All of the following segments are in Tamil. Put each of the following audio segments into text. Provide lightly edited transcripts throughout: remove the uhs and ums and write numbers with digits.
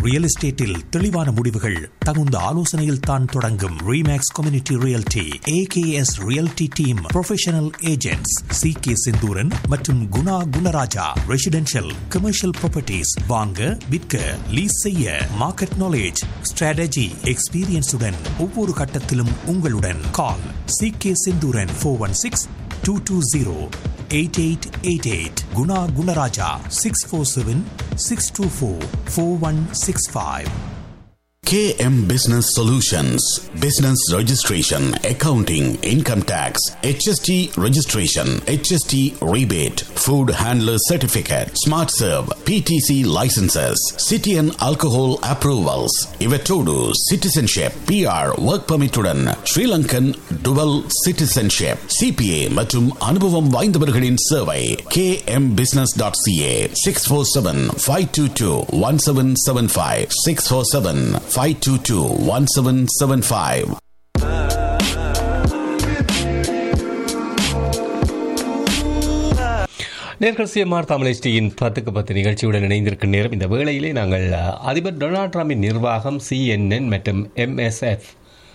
ரியல் எஸ்டேட்டில் தெளிவான முடிவுகள் தகுந்த ஆலோசனையில் தான் தொடங்கும். Remakes community realty AKS realty team professional agents C K Senthuran மற்றும் Guna Gunaraja. Residential commercial properties வாங்க விற்க லீஸ் செய்ய மார்க்கெட் நாலேஜ் ஸ்ட்ராட்டஜி எக்ஸ்பீரியன்ஸுடன் ஒவ்வொரு கட்டத்திலும் உங்களுடன். கால் C K Senthuran 416-220-8888. Guna Gunaraja 647-624-4165. KM Business Solutions, Business Registration, Accounting, Income Tax, HST Registration, HST Rebate, Food Handler Certificate, Smart Serve, PTC Licenses, City and Alcohol Approvals, Ivetodu, Citizenship, PR, Work Permit உடன் Sri Lankan Dual Citizenship, CPA மற்றும் அனுபவம் வாய்ந்தவர்களின் சேவை. kmbusiness.ca 647-522-1775 647-522-1775. நேர்கள் சிஎம்ஆர் தமிழ் HDயின் 10க்கு10 நிகழ்ச்சியுடன் இணைந்திருக்கும் நேரம். இந்த வேளையிலே நாங்கள் அதிபர் டொனால்ட் ட்ரம்பின் நிர்வாகம், CNN மற்றும் MSF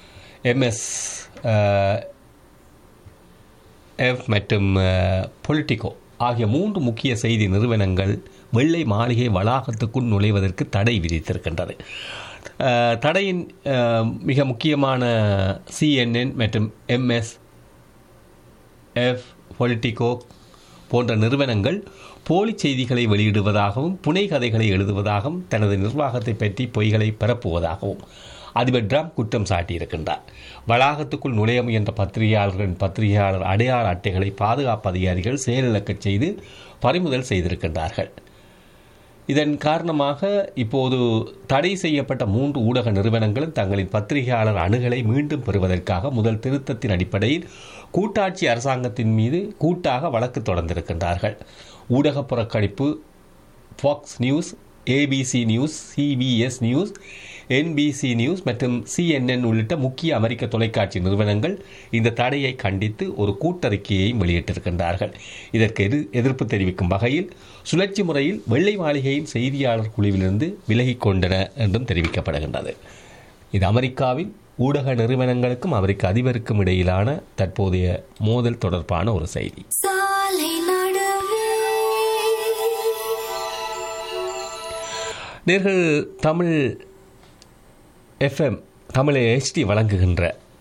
மற்றும் பொலிட்டிகோ ஆகிய 3 முக்கிய செய்தி நிறுவனங்கள் வெள்ளை மாளிகை வளாகத்துக்குள் நுழைவதற்கு தடை விதித்திருக்கின்றது. தடையின் மிக முக்கியமான CNN மற்றும் MSF, பொலிட்டிகோ போன்ற நிறுவனங்கள் போலி செய்திகளை வெளியிடுவதாகவும் புனை கதைகளை எழுதுவதாகவும் தனது நிர்வாகத்தை பற்றி பொய்களை பரப்புவதாகவும் அதிபர் ட்ரம்ப் குற்றம் சாட்டியிருக்கின்றார். வளாகத்துக்குள் நுழைய முயன்ற பத்திரிகையாளர் அடையாள அட்டைகளை பாதுகாப்பு அதிகாரிகள் செயலிழக்கச் செய்து பறிமுதல் செய்திருக்கின்றார்கள். இதன் காரணமாக இப்போது தடை செய்யப்பட்ட 3 ஊடக நிறுவனங்களும் தங்களின் பத்திரிகையாளர் அணுகலை மீண்டும் பெறுவதற்காக முதல் திருத்தத்தின் அடிப்படையில் கூட்டாட்சி அரசாங்கத்தின் மீது கூட்டாக வழக்கு தொடர்ந்திருக்கின்றார்கள். ஊடக புறக்கணிப்பு Fox news, ABC news, CBS news, NBC news மற்றும் CNN உள்ளிட்ட முக்கிய அமெரிக்க தொலைக்காட்சி நிறுவனங்கள் இந்த தடையை கண்டித்து ஒரு கூட்டறிக்கையை வெளியிட்டிருக்கின்றார்கள். இதற்கு எதிர்ப்பு தெரிவிக்கும் வகையில் சுழற்சி முறையில் வெள்ளை மாளிகையின் செய்தியாளர் குழுவிலிருந்து விலகிக் கொண்டன என்றும் தெரிவிக்கப்படுகின்றது. இது அமெரிக்காவில் ஊடக நிறுவனங்களுக்கும் அமெரிக்க அதிபருக்கும் இடையிலான தற்போதைய மோதல் தொடர்பான ஒரு செய்தி. நேர்கள் தமிழ் FM தமிழ் HD வழங்குகின்ற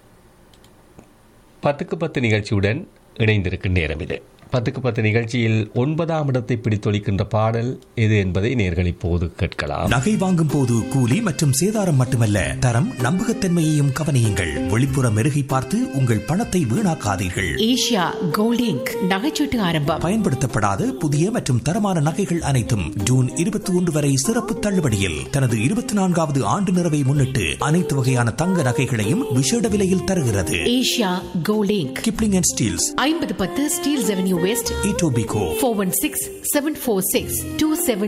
10க்கு10 நிகழ்ச்சியுடன் இணைந்திருக்கும் நேரம் இது. 10க்கு10 நிகழ்ச்சியில் 9ஆம் இடத்தை பிடித்தொழிக்கின்ற பாடல் எது என்பதை நேர்கள் இப்போது கேட்கலாம். நகை வாங்கும் போது கூலி மற்றும் சேதாரம் மட்டுமல்ல, தரம் நம்பகத்தன்மையையும் கவனியுங்கள். வெளிப்புற மெருகை பார்த்து உங்கள் பணத்தை வீணாக்காதீர்கள். ஏஷியா கோல்ட் இங்க் நகைச்சீட்டு ஆரம்பம். பயன்படுத்தப்படாத புதிய மற்றும் தரமான நகைகள் அனைத்தும் ஜூன் 21 வரை சிறப்பு தள்ளுபடியில். தனது 24வது ஆண்டு நிறைவை முன்னிட்டு அனைத்து வகையான தங்க நகைகளையும் விசேட விலையில் தருகிறது. Asia gold ink, Kipling and Steeles, 5010 Steeles avenue west, Etobicoke, 416-746-27